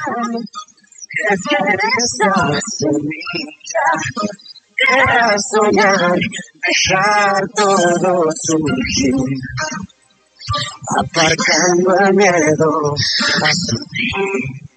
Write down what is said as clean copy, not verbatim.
crecer esa semilla, crear, soñar, dejar todo surgir, aparcando el miedo a sufrir.